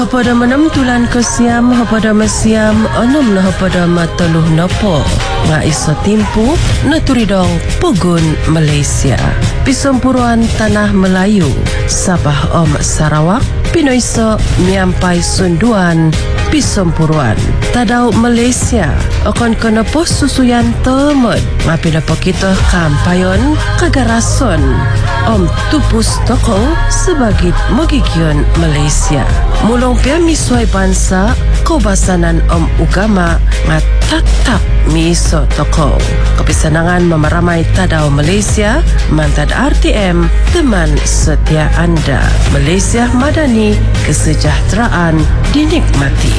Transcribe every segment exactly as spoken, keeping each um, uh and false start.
Pada menam tulan ke siam, pada mesiam, enam nah pada mataluh napa. Nga iso timpu, naturidong Pogun Malaysia. Pisempuruan Tanah Melayu, Sabah Om Sarawak, Pinoiso Miampai Sunduan, Pisempuruan Tadau Malaysia, akan kena pos susuyan temed. Ngapi dapat kita kampayon kagarason Om Tupus Toko sebagai Mogigion Malaysia. Mulong pia misuai bangsa kebasanan Om Ugama ngat tatap miso toko. Kepisanangan memaramai Tadau Malaysia, mantad R T M, teman setia anda. Malaysia Madani, kesejahteraan dinikmati.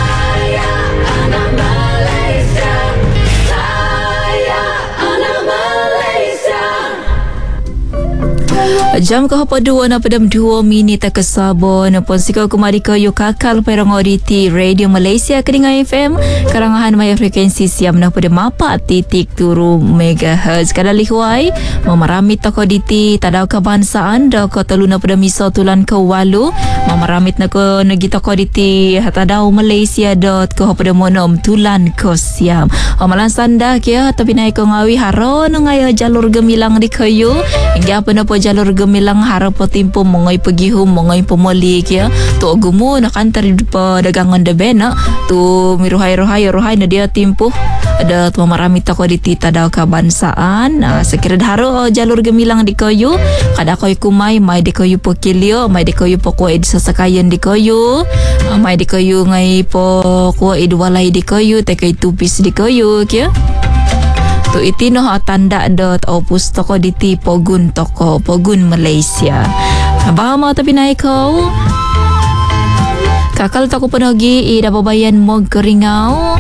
Jam ke hapa dua na pedam dua minit ke sabon pon sikau kumari ke yo kakal perang auditi Radio Malaysia Keningai F M karangahan maya frekuensi siam na pada mapa titik turu megahertz kada lihuai mamaramit toko diti tadau kebangsaan da ko teluna pada miso tulan ke walu mamaramit na ko negi toko diti tadau Malaysia dot ko pada monom tulan ko siam amalan sanda kia tapi naik ko ngawi haron ngaya jalur gemilang di kayu hingga apa na po jalur gemilang harap potimpo mongoy pagihum mongoy pemoli kia tu gumu nak antar pa dagangan de bena tu miruhai-ruhai ruhai na dia timpo ada tu marami tako di tadau kebangsaan nah, sekira haro jalur gemilang di kayu kada koy kumai mai di kayu pokilio mai di kayu poko ed sasakayan di kayu mai di kayu ngai po ko ed walai di kayu tekai tupis di kayu kia tu itino tanda dot opus toko diti Pogun toko Pogun Malaysia. Abang mau tapi naik kau kakal toko penogi ida babayan mo keringau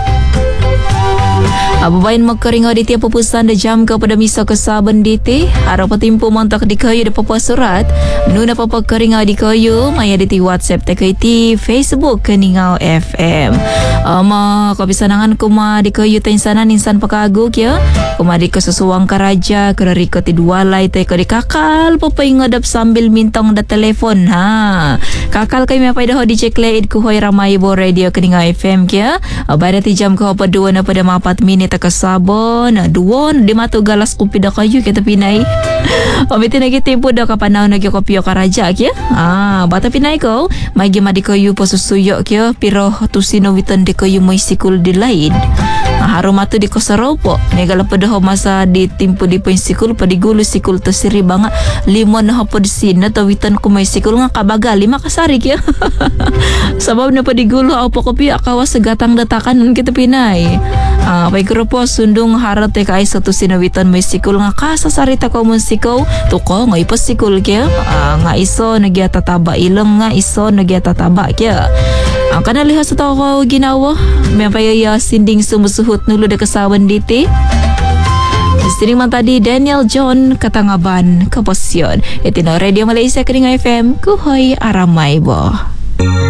ababayan mo keringau diti pupusan de jam ke pada misa ke saben diti harap timpu montak di kayu de papa surat nuna papa keringau di kayu maya diti WhatsApp tekaiti Facebook Keningau F M ama ko bisanangan kuma di kayu tensanan insan pakagu kia kuma di kesesuang karaja kerari ko ti dua lai te ko di kakal papa ngadap sambil mintong da telefon ha kakal kay mapai dah di check leid ku hoy ramai bo radio Keningau F M kia abada ti jam ko pa dua na pada mapat minit ke sabon duon di matu galas kopi da kayu kita pinai omiti nagi tempo da kapanaw nagi kopi ka raja kia ah bata pinai ko magi madi kayu po susuyo kia piro tusino witon di kayu mo sikul di lain harum atu di kosaropo negala pedoh masa di timpo di poin sikul pa di gulu sikul to siri banga limon na hapod sin to witon ko may sikul nga kabaga lima kasari kia sabab na pa di gulu apo kopi akawas segatang datakan kita pinai ah pay grupo sundung harate kay sa tusinawitan may sikul nga kasasarita ko mun sikaw tuko nga ipasikul kia ah, nga iso nagyata taba ilong nga iso nagyata taba kia ang kanaliha sa tao ko ginawa may payaya sinding sumusuhut nulo de kasawan diti Sining man tadi Daniel John Katangaban Kaposyon itino Radio Malaysia Keningai F M kuhoy aramay bo.